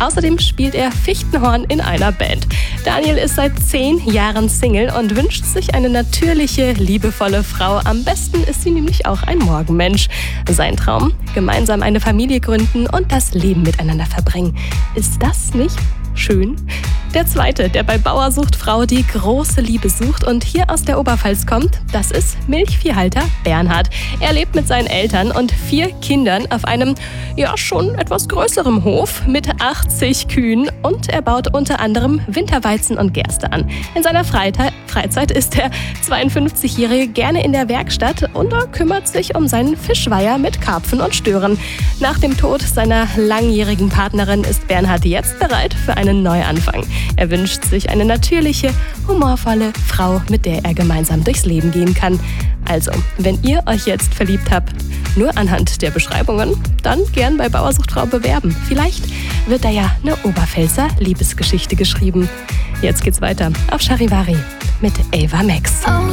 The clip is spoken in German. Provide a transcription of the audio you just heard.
Außerdem spielt er Fichtenhorn in einer Band. Daniel ist seit 10 Jahren Single und wünscht sich eine natürliche, liebevolle Frau. Am besten ist sie nämlich auch ein Morgenmensch. Sein Traum? Gemeinsam eine Familie gründen und das Leben miteinander verbringen. Ist das nicht schön? Der zweite, der bei Bauer sucht Frau die große Liebe sucht und hier aus der Oberpfalz kommt, das ist Milchviehhalter Bernhard. Er lebt mit seinen Eltern und 4 Kindern auf einem, ja schon etwas größerem Hof mit 80 Kühen und er baut unter anderem Winterweizen und Gerste an. In seiner Freizeit ist der 52-Jährige gerne in der Werkstatt und er kümmert sich um seinen Fischweiher mit Karpfen und Stören. Nach dem Tod seiner langjährigen Partnerin ist Bernhard jetzt bereit für einen Neuanfang. Er wünscht sich eine natürliche, humorvolle Frau, mit der er gemeinsam durchs Leben gehen kann. Also, wenn ihr euch jetzt verliebt habt, nur anhand der Beschreibungen, dann gern bei Bauer sucht Frau bewerben. Vielleicht wird da ja eine Oberpfälzer Liebesgeschichte geschrieben. Jetzt geht's weiter auf Charivari mit Ava Max.